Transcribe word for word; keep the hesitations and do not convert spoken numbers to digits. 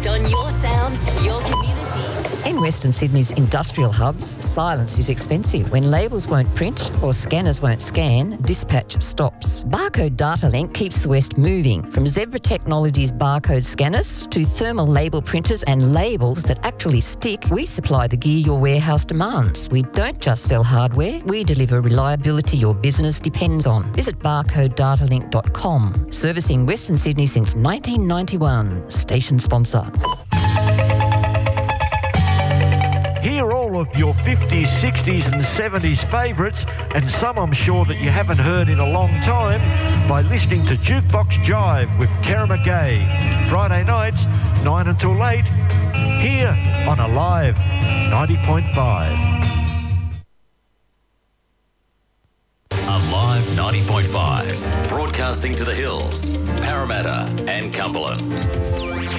Focused on your sound, your community. In Western Sydney's industrial hubs, silence is expensive. When labels won't print or scanners won't scan, dispatch stops. Barcode Data Link keeps the West moving, from Zebra Technologies barcode scanners to thermal label printers and labels that actually stick. We supply the gear your warehouse demands. We don't just sell hardware, we deliver reliability your business depends on. Visit barcode data link dot com. Servicing Western Sydney since nineteen ninety-one. Station sponsor. Hear all of your fifties, sixties and seventies favourites, and some I'm sure that you haven't heard in a long time, by listening to Jukebox Jive with Kerra McGay. Friday nights, nine until eight, here on Alive ninety point five. Alive ninety point five, broadcasting to the hills, Parramatta and Cumberland.